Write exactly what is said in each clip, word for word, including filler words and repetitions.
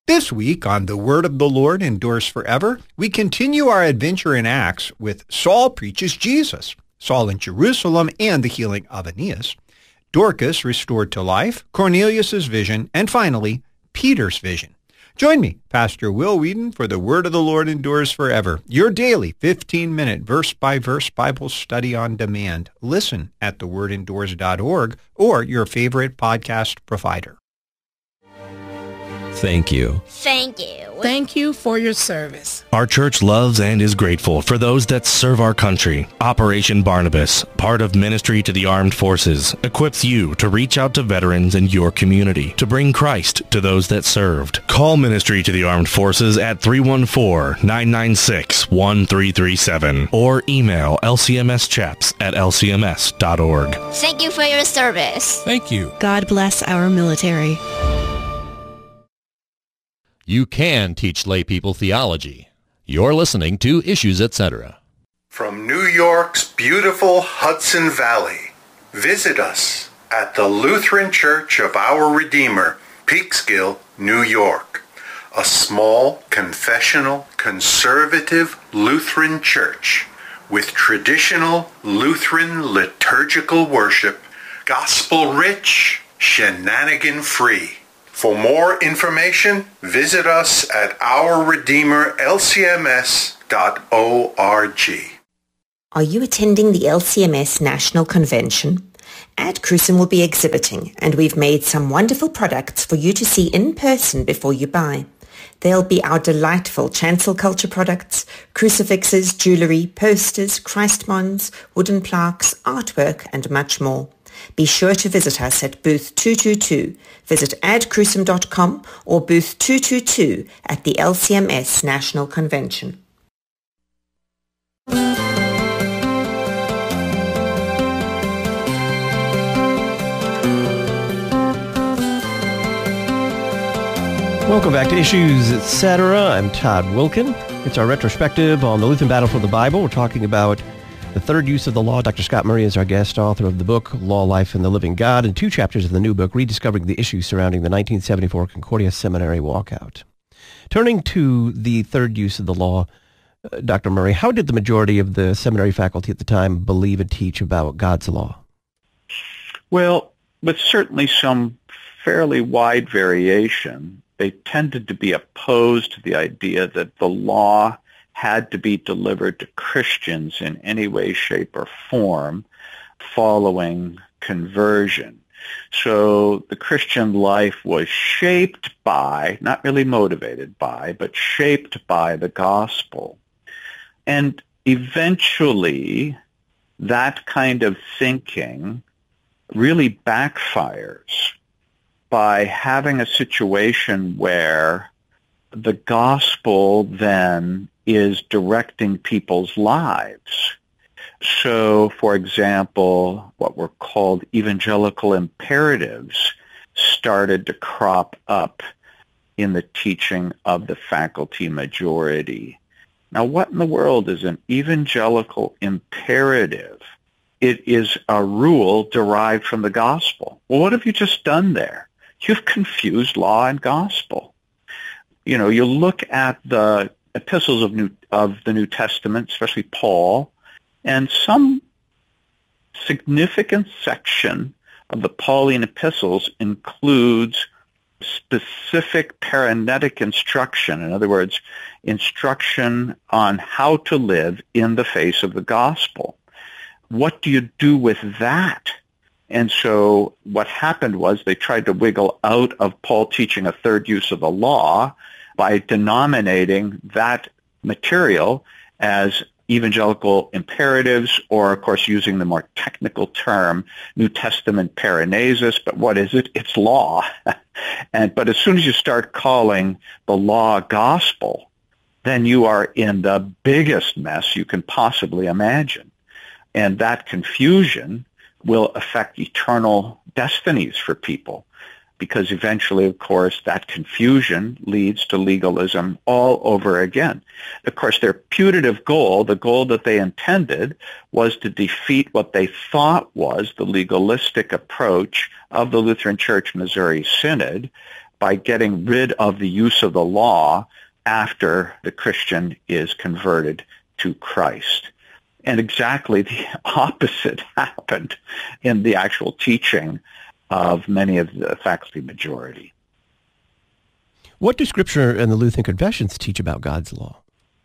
This week on The Word of the Lord Endures Forever, we continue our adventure in Acts with Saul preaches Jesus, Saul in Jerusalem and the healing of Aeneas, Dorcas restored to life, Cornelius' vision, and finally, Peter's vision. Join me, Pastor Will Whedon, for The Word of the Lord Endures Forever, your daily fifteen-minute verse-by-verse Bible study on demand. Listen at the word endures dot org or your favorite podcast provider. Thank you. Thank you. Thank you for your service. Our church loves and is grateful for those that serve our country. Operation Barnabas, part of Ministry to the Armed Forces, equips you to reach out to veterans in your community to bring Christ to those that served. Call Ministry to the Armed Forces at three one four, nine nine six, one three three seven or email L C M S chaps at L C M S dot org. Thank you for your service. Thank you. God bless our military. You can teach lay people theology. You're listening to Issues, et cetera. From New York's beautiful Hudson Valley, visit us at the Lutheran Church of Our Redeemer, Peekskill, New York. A small, confessional, conservative Lutheran church with traditional Lutheran liturgical worship, gospel-rich, shenanigan-free. For more information, visit us at our redeemer L C M S dot org. Are you attending the L C M S National Convention? Ad Crucem will be exhibiting, and we've made some wonderful products for you to see in person before you buy. They'll be our delightful chancel culture products, crucifixes, jewelry, posters, Christmons, wooden plaques, artwork, and much more. Be sure to visit us at booth two two two. Visit ad crucem dot com or booth two two two at the L C M S National Convention. Welcome back to Issues, et cetera. I'm Todd Wilkin. It's our retrospective on the Lutheran battle for the Bible. We're talking about the third use of the law. Doctor Scott Murray is our guest, author of the book, Law, Life, and the Living God, and two chapters of the new book, Rediscovering the Issues Surrounding the nineteen seventy-four Concordia Seminary Walkout. Turning to the third use of the law, uh, Doctor Murray, how did the majority of the seminary faculty at the time believe and teach about God's law? Well, with certainly some fairly wide variation, they tended to be opposed to the idea that the law had to be delivered to Christians in any way, shape, or form following conversion. So the Christian life was shaped by, not really motivated by, but shaped by the gospel. And eventually, that kind of thinking really backfires by having a situation where the gospel then is directing people's lives. So, for example, what were called evangelical imperatives started to crop up in the teaching of the faculty majority. Now, what in the world is an evangelical imperative? It is a rule derived from the gospel. Well, what have you just done there? You've confused law and gospel. You know, you look at the epistles of New of the New Testament, especially Paul, and some significant section of the Pauline epistles includes specific paranetic instruction. In other words, instruction on how to live in the face of the gospel. What do you do with that? And so what happened was they tried to wiggle out of Paul teaching a third use of the law by denominating that material as evangelical imperatives, or, of course, using the more technical term, New Testament paranesis. But what is it? It's law. and But as soon as you start calling the law gospel, then you are in the biggest mess you can possibly imagine. And that confusion will affect eternal destinies for people, because eventually, of course, that confusion leads to legalism all over again. Of course, their putative goal, the goal that they intended, was to defeat what they thought was the legalistic approach of the Lutheran Church Missouri Synod by getting rid of the use of the law after the Christian is converted to Christ. And exactly the opposite happened in the actual teaching of many of the faculty majority. What do Scripture and the Lutheran confessions teach about God's law?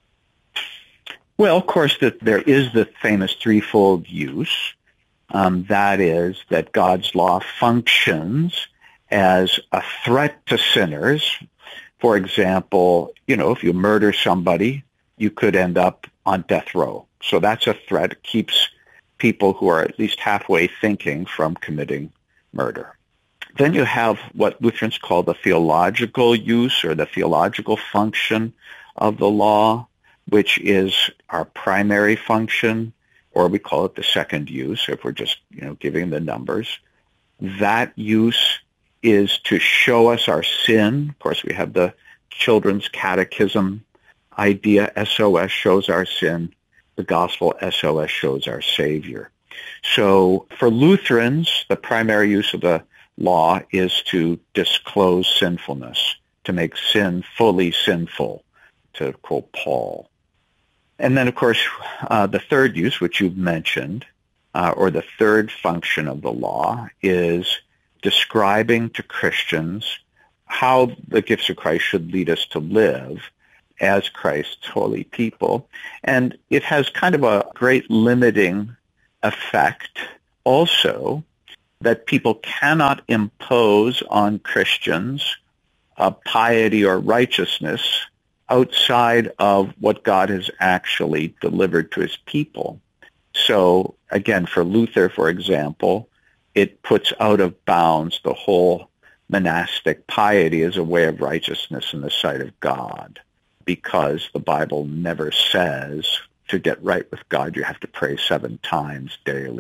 Well, of course, that there is the famous threefold use. Um, that is, that God's law functions as a threat to sinners. For example, you know, if you murder somebody, you could end up on death row. So that's a threat. It keeps people who are at least halfway thinking from committing murder. Then you have what Lutherans call the theological use or the theological function of the law, which is our primary function, or we call it the second use if we're just, you know, giving the numbers. That use is to show us our sin. Of course, we have the Children's Catechism idea, S O S shows our sin. The gospel, S O S shows our Savior. So for Lutherans, the primary use of the law is to disclose sinfulness, to make sin fully sinful, to quote Paul. And then, of course, uh, the third use, which you've mentioned, uh, or the third function of the law, is describing to Christians how the gifts of Christ should lead us to live as Christ's holy people. And it has kind of a great limiting effect also that people cannot impose on Christians a piety or righteousness outside of what God has actually delivered to his people. So, again, for Luther, for example, it puts out of bounds the whole monastic piety as a way of righteousness in the sight of God, because the Bible never says to get right with God you have to pray seven times daily.